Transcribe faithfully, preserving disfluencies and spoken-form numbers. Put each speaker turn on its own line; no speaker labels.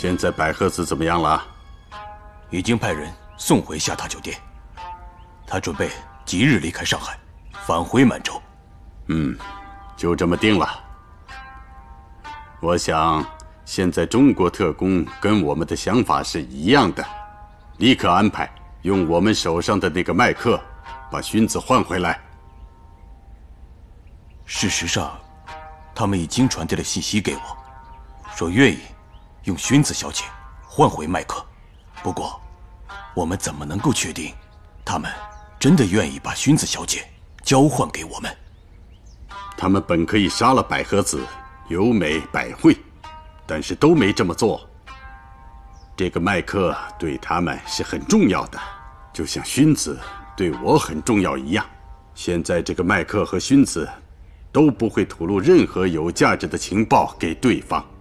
现在百合子怎么样了？
已经派人送回下榻酒店，他准备即日离开上海，返回满洲。
嗯，就这么定了。我想，现在中国特工跟我们的想法是一样的，立刻安排用我们手上的那个麦克，把勋子换回来。
事实上，他们已经传递了信息给我，说愿意用勋子小姐换回麦克。不过，我们怎么能够确定他们真的愿意把勋子小姐交换给我们？
他们本可以杀了百合子，由美百惠，但是都没这么做。这个麦克对他们是很重要的，就像勋子对我很重要一样。现在这个麦克和勋子都不会吐露任何有价值的情报给对方。